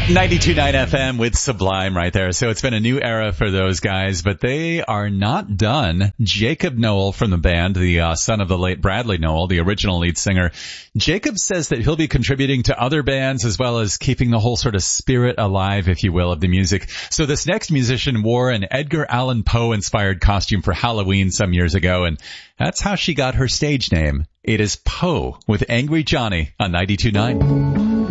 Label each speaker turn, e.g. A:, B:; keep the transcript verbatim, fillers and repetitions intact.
A: ninety-two point nine F M with Sublime right there. So it's been a new era for those guys, but they are not done. Jacob Noel from the band, the uh, son of the late Bradley Noel, the original lead singer. Jacob says that he'll be contributing to other bands as well as keeping the whole sort of spirit alive, if you will, of the music. So this next musician wore an Edgar Allan Poe inspired costume for Halloween some years ago, and that's how she got her stage name. It is Poe with Angry Johnny on ninety-two point nine.